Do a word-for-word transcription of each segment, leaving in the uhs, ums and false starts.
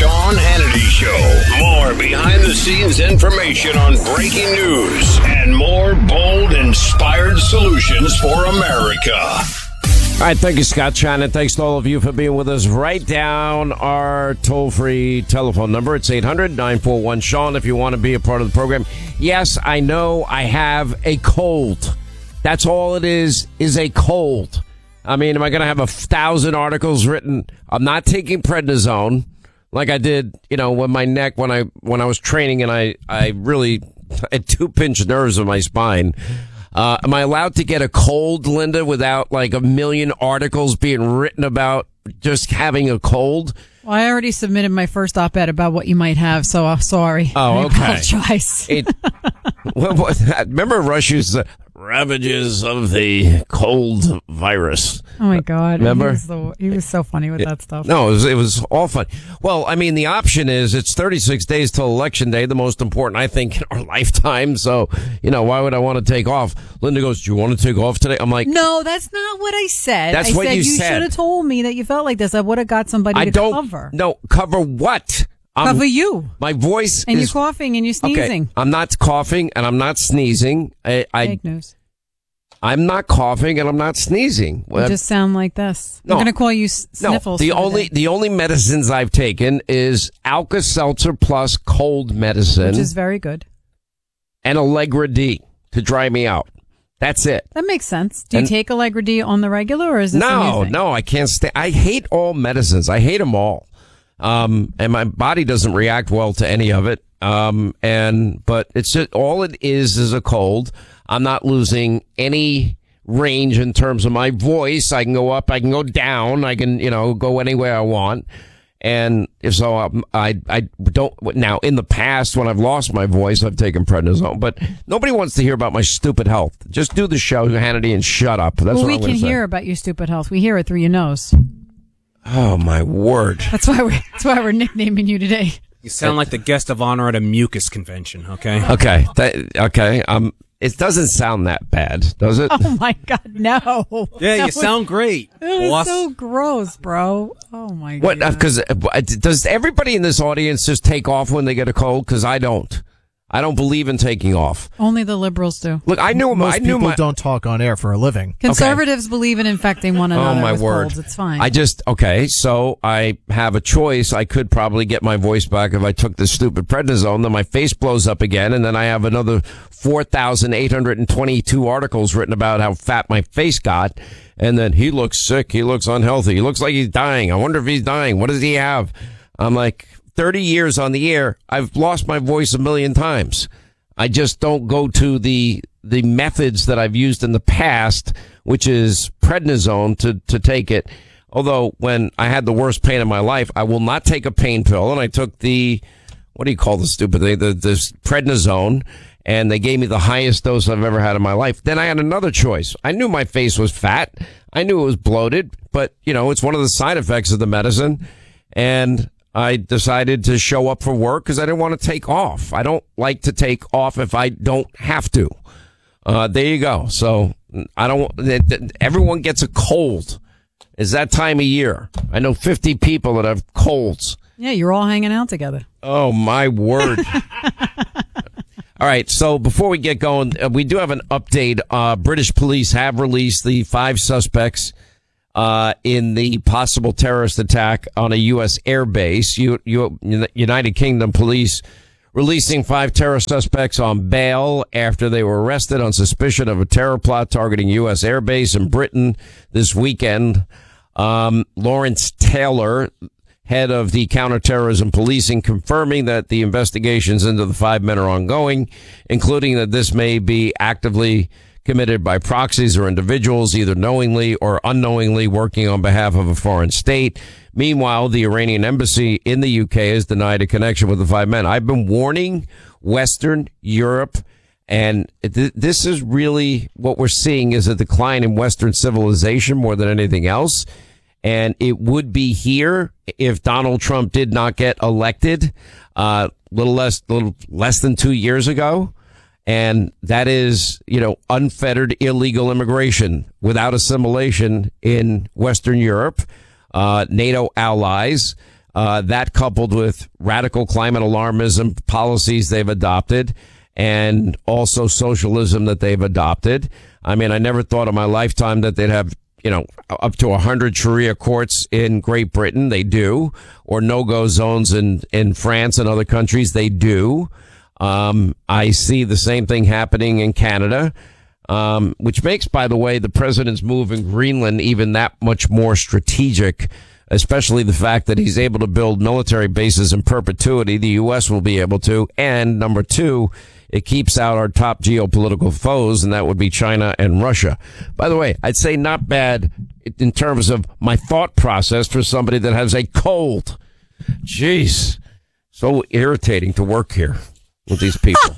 Sean Hannity Show. More behind-the-scenes information on breaking news and more bold, inspired solutions for America. All right, thank you, Scott Shannon. Thanks to all of you for being with us. Write down our toll-free telephone number. It's eight hundred nine four one Sean if you want to be a part of the program. Yes, I know I have a cold. That's all it is, is a cold. I mean, am I going to have a thousand articles written? I'm not taking prednisone like I did, you know, when my neck, when I when I was training and I, I really had two pinched nerves in my spine. Uh, am I allowed to get a cold, Linda, without like a million articles being written about just having a cold? Well, I already submitted my first op-ed about what you might have, so I'm sorry. Oh, okay. I apologize. It, what, what, remember Rush used the ravages of the cold virus. Oh, my God. Remember? He was, the, he was so funny with it, that stuff. No, it was, it was all fun. Well, I mean, the option is it's thirty-six days till Election Day, the most important, I think, in our lifetime. So, you know, why would I want to take off? Linda goes, do you want to take off today? I'm like, no, that's not what I said. That's I what said you you said. should have told me that you felt like this. I would have got somebody I to don't, cover. No, cover what? I'm, cover you. My voice and is... you're coughing and you're sneezing. Okay, I'm not coughing and I'm not sneezing. I, I, Fake news. I'm not coughing and I'm not sneezing. You just sound like this. No, I'm going to call you s- sniffles. No, the only the only medicines I've taken is Alka-Seltzer plus cold medicine, which is very good, and Allegra D to dry me out. That's it. That makes sense. Do you and, take Allegra D on the regular, or is this no, a new thing? no? I can't stay. I hate all medicines. I hate them all, um, and my body doesn't react well to any of it. Um, and but it's just all it is is a cold. I'm not losing any range in terms of my voice. I can go up, I can go down, I can, you know, go anywhere I want. And if so, um, I, I don't, now in the past when I've lost my voice, I've taken prednisone, but nobody wants to hear about my stupid health. Just do the show, Hannity, and shut up. That's well, what we I'm can say. hear about your stupid health. We hear it through your nose. Oh, my word. That's why we're, that's why we're nicknaming you today. You sound like the guest of honor at a mucus convention, okay? Okay. That, okay. Um, it doesn't sound that bad, does it? Oh, my God, no. Yeah, That you was, sound great. It was boss. so gross, bro. Oh, my What? God. Because uh, does everybody in this audience just take off when they get a cold? Because I don't. I don't believe in taking off. Only the liberals do. Look, I knew Most I knew people my, don't talk on air for a living. Conservatives okay. believe in infecting one another oh, my with word. colds. It's fine. I just, okay, so I have a choice. I could probably get my voice back if I took this stupid prednisone. Then my face blows up again, and then I have another four thousand eight hundred twenty-two articles written about how fat my face got. And then he looks sick. He looks unhealthy. He looks like he's dying. I wonder if he's dying. What does he have? I'm like, thirty years on the air. I've lost my voice a million times. I just don't go to the the methods that I've used in the past, which is prednisone to, to take it. Although when I had the worst pain of my life, I will not take a pain pill. And I took the, what do you call the stupid thing? The, this prednisone. And they gave me the highest dose I've ever had in my life. Then I had another choice. I knew my face was fat. I knew it was bloated. But, you know, it's one of the side effects of the medicine. And I decided to show up for work because I didn't want to take off. I don't like to take off if I don't have to. Uh, there you go. So I don't, everyone gets a cold. It's that time of year. I know fifty people that have colds. Yeah, you're all hanging out together. Oh, my word. All right. So before we get going, uh, we do have an update. Uh, British police have released the five suspects Uh, in the possible terrorist attack on a U S airbase. U- U- United Kingdom police releasing five terror suspects on bail after they were arrested on suspicion of a terror plot targeting U S airbase in Britain this weekend. Um, Lawrence Taylor, head of the counterterrorism policing, confirming that the investigations into the five men are ongoing, including that this may be actively committed by proxies or individuals, either knowingly or unknowingly working on behalf of a foreign state. Meanwhile, the Iranian embassy in the U K has denied a connection with the five men. I've been warning Western Europe, and th- this is really what we're seeing is a decline in Western civilization more than anything else. And it would be here if Donald Trump did not get elected, uh, little less, little less than two years ago. And that is, you know, unfettered illegal immigration without assimilation in Western Europe, uh, NATO allies. Uh, that coupled with radical climate alarmism policies they've adopted and also socialism that they've adopted. I mean, I never thought in my lifetime that they'd have, you know, up to a hundred Sharia courts in Great Britain. They do. Or no-go zones in, in France and other countries. They do. Um, I see the same thing happening in Canada, um, which makes, by the way, the president's move in Greenland even that much more strategic, especially the fact that he's able to build military bases in perpetuity. The U S will be able to. And number two, it keeps out our top geopolitical foes, and that would be China and Russia. By the way, I'd say not bad in terms of my thought process for somebody that has a cold. Jeez, so irritating to work here with these people.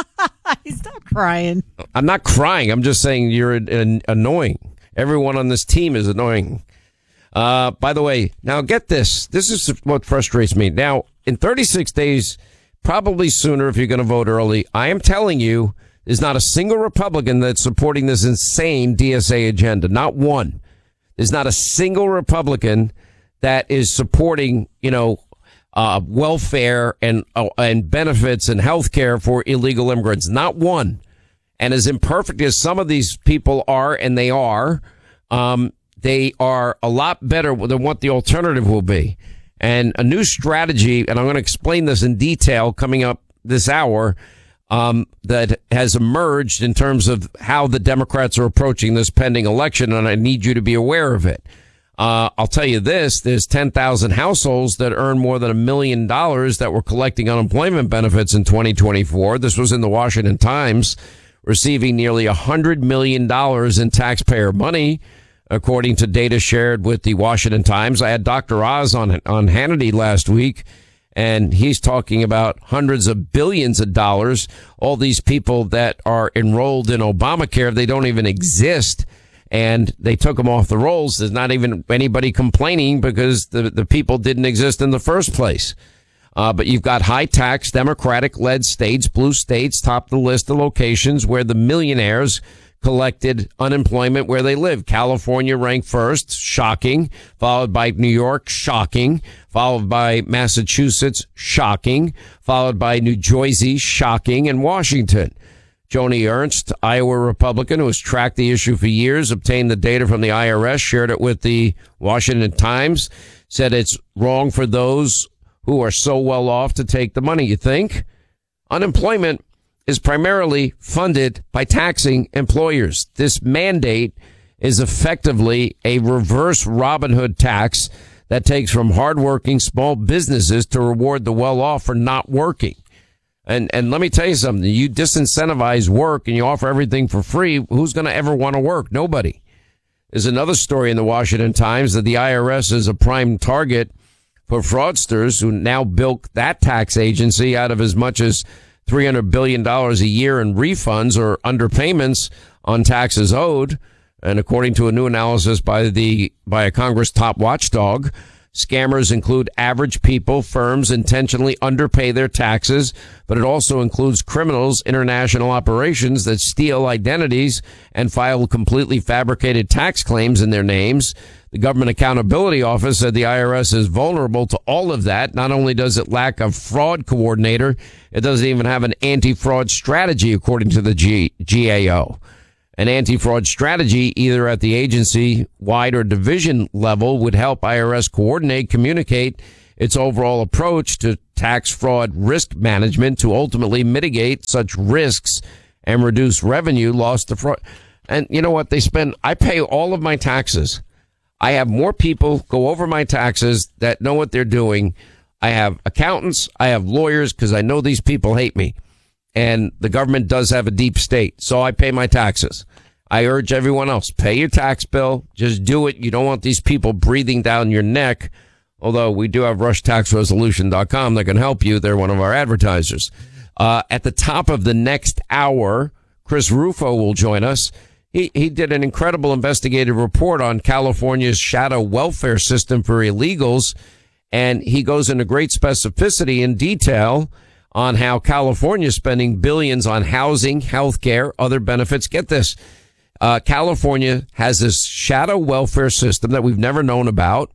Stop crying. I'm not crying. I'm just saying you're an, an, annoying. Everyone on this team is annoying. Uh, by the way, now get this. This is what frustrates me. Now, in thirty-six days, probably sooner if you're going to vote early, I am telling you, there's not a single Republican that's supporting this insane D S A agenda. Not one. There's not a single Republican that is supporting, you know, uh, welfare and, uh, and benefits and health care for illegal immigrants. Not one. And as imperfect as some of these people are, and they are, um, they are a lot better than what the alternative will be. And a new strategy, and I'm going to explain this in detail coming up this hour, um, that has emerged in terms of how the Democrats are approaching this pending election, and I need you to be aware of it. Uh, I'll tell you this, there's ten thousand households that earn more than a million dollars that were collecting unemployment benefits in twenty twenty-four. This was in the Washington Times, receiving nearly one hundred million dollars in taxpayer money, according to data shared with the Washington Times. I had Doctor Oz on on Hannity last week, and he's talking about hundreds of billions of dollars. All these people that are enrolled in Obamacare, they don't even exist, and they took them off the rolls. There's not even anybody complaining because the, the people didn't exist in the first place. Uh, but you've got high-tax, Democratic-led states, blue states, top the list of locations where the millionaires collected unemployment where they live. California ranked first, shocking, followed by New York, shocking, followed by Massachusetts, shocking, followed by New Jersey, shocking, and Washington. Joni Ernst, Iowa Republican, who has tracked the issue for years, obtained the data from the I R S, shared it with the Washington Times, said it's wrong for those who are so well off to take the money. You think? Unemployment is primarily funded by taxing employers. This mandate is effectively a reverse Robin Hood tax that takes from hardworking small businesses to reward the well-off for not working. And and let me tell you something. You disincentivize work and you offer everything for free. Who's going to ever want to work? Nobody. There's another story in the Washington Times that the I R S is a prime target for fraudsters who now bilk that tax agency out of as much as three hundred billion dollars a year in refunds or underpayments on taxes owed. And according to a new analysis by the by a Congress top watchdog, scammers include average people. Firms intentionally underpay their taxes, but it also includes criminals, international operations that steal identities and file completely fabricated tax claims in their names. The Government Accountability Office said the I R S is vulnerable to all of that. Not only does it lack a fraud coordinator, it doesn't even have an anti-fraud strategy, according to the G- GAO. An anti-fraud strategy, either at the agency-wide or division level, would help I R S coordinate, communicate its overall approach to tax fraud risk management to ultimately mitigate such risks and reduce revenue lost to fraud. And you know what? They spend, I pay all of my taxes. I have more people go over my taxes that know what they're doing. I have accountants. I have lawyers because I know these people hate me. And the government does have a deep state. So I pay my taxes. I urge everyone else, pay your tax bill. Just do it. You don't want these people breathing down your neck. Although we do have rush tax resolution dot com that can help you. They're one of our advertisers. Uh, at the top of the next hour, Chris Rufo will join us. He he did an incredible investigative report on California's shadow welfare system for illegals, and he goes into great specificity and detail on how California is spending billions on housing, health care, other benefits. Get this. Uh, California has this shadow welfare system that we've never known about,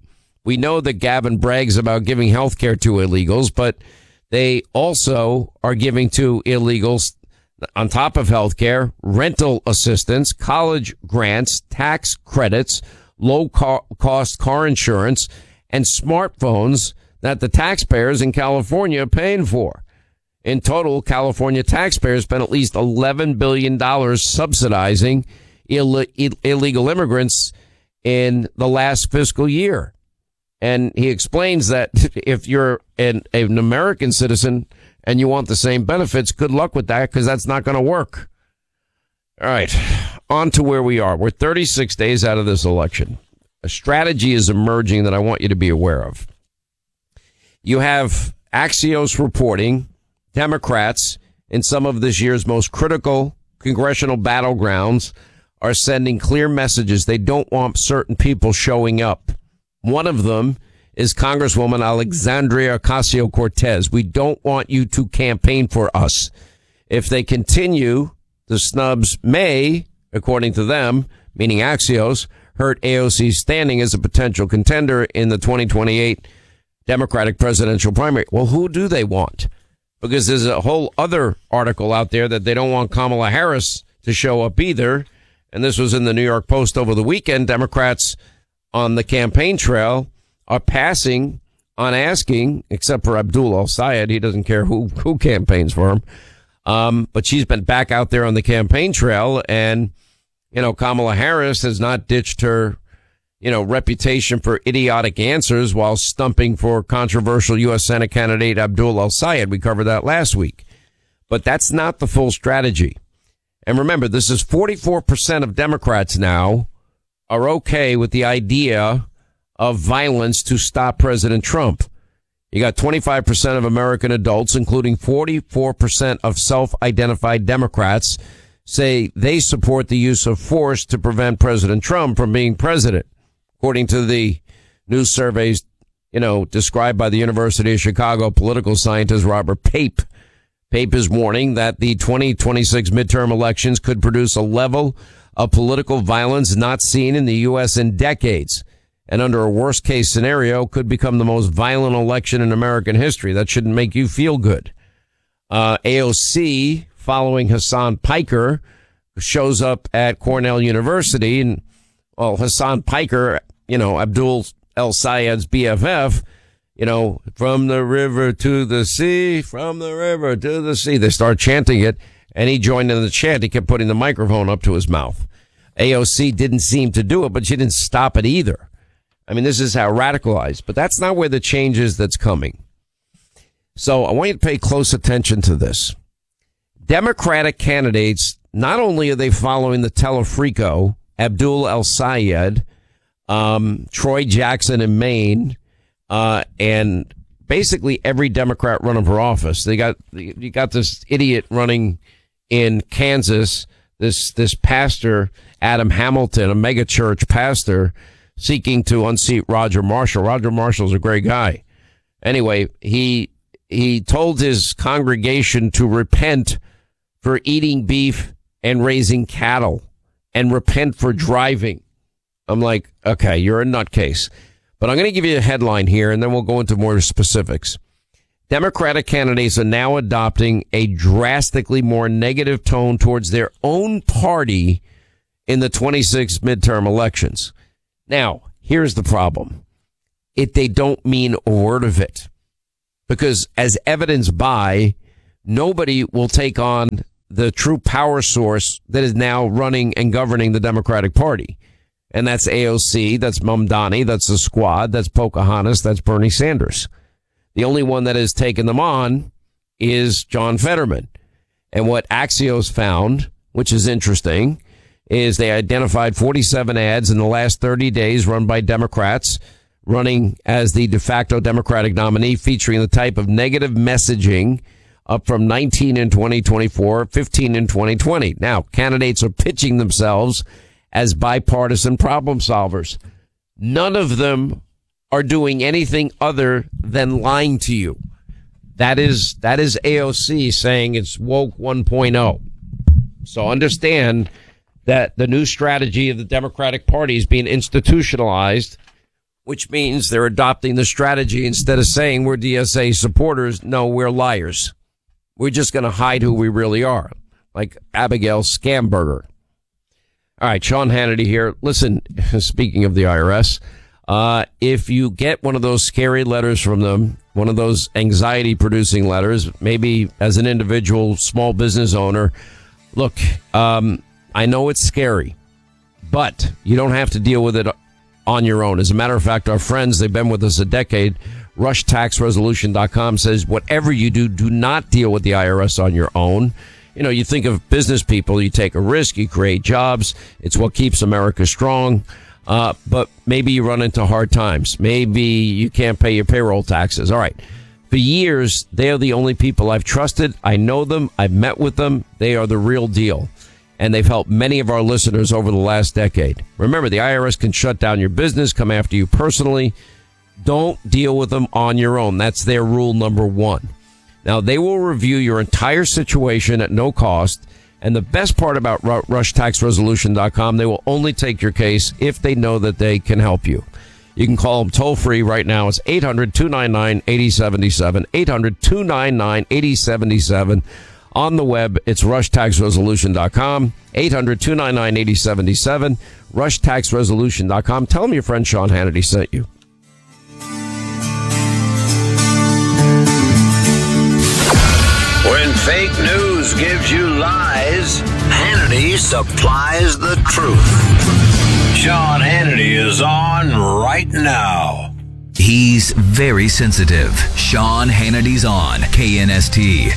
We know that Gavin brags about giving health care to illegals, but they also are giving to illegals, on top of health care, rental assistance, college grants, tax credits, low co- cost car insurance, and smartphones that the taxpayers in California are paying for. In total, California taxpayers spent at least eleven billion dollars subsidizing Ill- Ill- illegal immigrants in the last fiscal year. And he explains that if you're an, an American citizen and you want the same benefits, good luck with that, because that's not going to work. All right, on to where we are. We're thirty-six days out of this election. A strategy is emerging that I want you to be aware of. You have Axios reporting Democrats in some of this year's most critical congressional battlegrounds are sending clear messages. They don't want certain people showing up. One of them is Congresswoman Alexandria Ocasio-Cortez. We don't want you to campaign for us. If they continue, the snubs may, according to them, meaning Axios, hurt A O C's standing as a potential contender in the twenty twenty-eight Democratic presidential primary. Well, who do they want? Because there's a whole other article out there that they don't want Kamala Harris to show up either. And this was in the New York Post over the weekend. Democrats on the campaign trail are passing on asking, except for Abdul El-Sayed. He doesn't care who, who campaigns for him. Um, but she's been back out there on the campaign trail. And, you know, Kamala Harris has not ditched her, you know, reputation for idiotic answers while stumping for controversial U S Senate candidate Abdul El-Sayed. We covered that last week. But that's not the full strategy. And remember, this is forty-four percent of Democrats now are okay with the idea of violence to stop President Trump. You got twenty-five percent of American adults, including forty-four percent of self-identified Democrats, say they support the use of force to prevent President Trump from being president, according to the new surveys, you know, described by the University of Chicago political scientist Robert Pape. Pape is warning that the twenty twenty-six midterm elections could produce a level of political violence not seen in the U S in decades, and under a worst case scenario could become the most violent election in American history. That shouldn't make you feel good. Uh, A O C, following Hassan Piker, shows up at Cornell University, and well, Hassan Piker, you know, Abdul El-Sayed's B F F, you know, from the river to the sea, from the river to the sea. They start chanting it, and he joined in the chant. He kept putting the microphone up to his mouth. A O C didn't seem to do it, but she didn't stop it either. I mean, this is how radicalized, but that's not where the change is that's coming. So I want you to pay close attention to this. Democratic candidates, not only are they following the Telefrico, Abdul El-Sayed, um, Troy Jackson in Maine, uh, and basically every Democrat running for office. They got, you got this idiot running in Kansas, this, this pastor, Adam Hamilton, a mega church pastor, seeking to unseat Roger Marshall. Roger Marshall's a great guy. Anyway, he, he told his congregation to repent for eating beef and raising cattle and repent for driving. I'm like, okay, you're a nutcase. But I'm going to give you a headline here, and then we'll go into more specifics. Democratic candidates are now adopting a drastically more negative tone towards their own party in the twenty-six midterm elections. Now, here's the problem. It, they don't mean a word of it, because as evidenced by, nobody will take on the true power source that is now running and governing the Democratic Party. And that's A O C, that's Mamdani, that's the Squad, that's Pocahontas, that's Bernie Sanders. The only one that has taken them on is John Fetterman. And what Axios found, which is interesting, is they identified forty-seven ads in the last thirty days run by Democrats running as the de facto Democratic nominee, featuring the type of negative messaging, up from nineteen in twenty twenty-four, fifteen in twenty twenty. Now, candidates are pitching themselves as bipartisan problem solvers. None of them are doing anything other than lying to you. That is, that is A O C saying it's woke one point oh. So understand that the new strategy of the Democratic Party is being institutionalized which means they're adopting the strategy instead of saying we're D S A supporters. No, we're liars. We're just going to hide who we really are, like Abigail Scamberger. All right, Sean Hannity here. Listen, speaking of the I R S, uh, if you get one of those scary letters from them, one of those anxiety-producing letters, maybe as an individual small business owner, look, um, I know it's scary, but you don't have to deal with it on your own. As a matter of fact, our friends, they've been with us a decade. Rush Tax Resolution dot com says whatever you do, do not deal with the I R S on your own. You know, you think of business people, you take a risk, you create jobs. It's what keeps America strong. Uh, but maybe you run into hard times. Maybe you can't pay your payroll taxes. All right. For years, they are the only people I've trusted. I know them. I've met with them. They are the real deal. And they've helped many of our listeners over the last decade. Remember, the I R S can shut down your business, come after you personally. Don't deal with them on your own. That's their rule number one. Now, they will review your entire situation at no cost. And the best part about Rush Tax Resolution dot com, they will only take your case if they know that they can help you. You can call them toll free right now. It's eight hundred, two nine nine, eight oh seven seven, eight hundred, two nine nine, eight oh seven seven. On the web, it's Rush Tax Resolution dot com, eight hundred, two nine nine, eight oh seven seven, Rush Tax Resolution dot com. Tell them your friend Sean Hannity sent you. When fake news gives you lies, Hannity supplies the truth. Sean Hannity is on right now. He's very sensitive. Sean Hannity's on K N S T.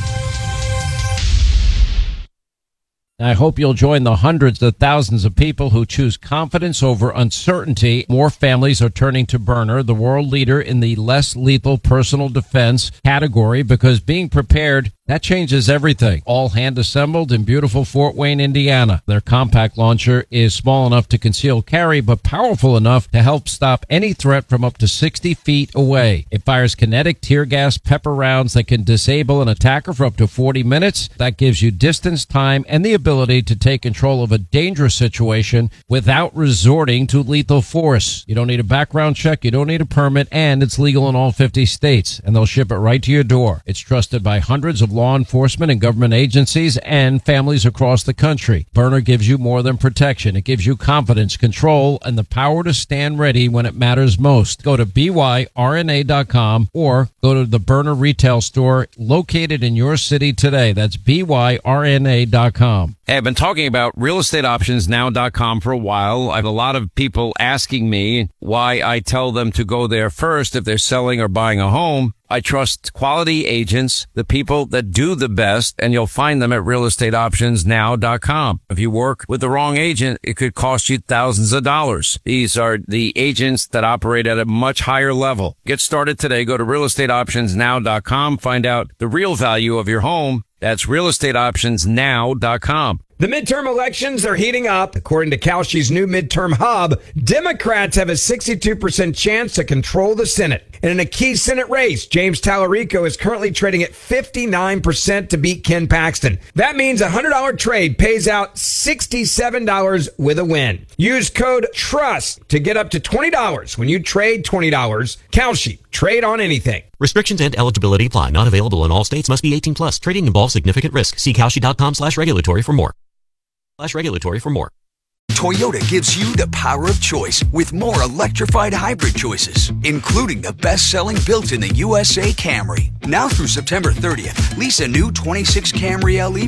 I hope you'll join the hundreds of thousands of people who choose confidence over uncertainty. More families are turning to Byrna, the world leader in the less lethal personal defense category, because being prepared, that changes everything. All hand assembled in beautiful Fort Wayne, Indiana. Their compact launcher is small enough to conceal carry, but powerful enough to help stop any threat from up to sixty feet away. It fires kinetic tear gas pepper rounds that can disable an attacker for up to forty minutes. That gives you distance, time, and the ability to take control of a dangerous situation without resorting to lethal force. You don't need a background check, you don't need a permit, and it's legal in all fifty states, and they'll ship it right to your door. It's trusted by hundreds of law enforcement and government agencies and families across the country. Byrna gives you more than protection. It gives you confidence, control, and the power to stand ready when it matters most. Go to B Y R N A dot com or go to the Byrna retail store located in your city today. That's B Y R N A dot com. Hey, I've been talking about real estate options now dot com for a while. I have a lot of people asking me why I tell them to go there first if they're selling or buying a home. I trust quality agents, the people that do the best, and you'll find them at real estate options now dot com. If you work with the wrong agent, it could cost you thousands of dollars. These are the agents that operate at a much higher level. Get started today. Go to real estate options now dot com. Find out the real value of your home. That's real estate options now dot com. The midterm elections are heating up. According to Kalshi's new midterm hub, Democrats have a sixty-two percent chance to control the Senate. And in a key Senate race, James Tallarico is currently trading at fifty-nine percent to beat Ken Paxton. That means a one hundred dollars trade pays out sixty-seven dollars with a win. Use code TRUST to get up to twenty dollars when you trade twenty dollars. Kalshi, trade on anything. Restrictions and eligibility apply. Not available in all states. Must be eighteen plus. Trading involves significant risk. See Kalshi dot com slash regulatory for more. Slash regulatory for more. Toyota gives you the power of choice with more electrified hybrid choices, including the best-selling built in the U S A Camry. Now through September thirtieth, lease a new twenty-six Camry L E